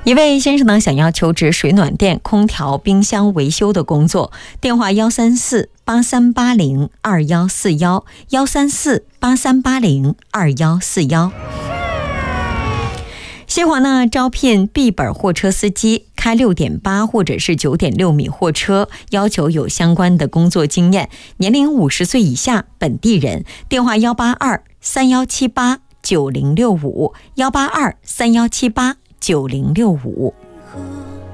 一位先生呢想要求职水暖店、空调、冰箱维修的工作，电话134-8380-2141，134-8380-2141。西华呢招聘 B 本货车司机，开6.8或者是9.6米货车，要求有相关的工作经验，年龄50岁以下，本地人。电话182-3178-9065，182-3178-9065。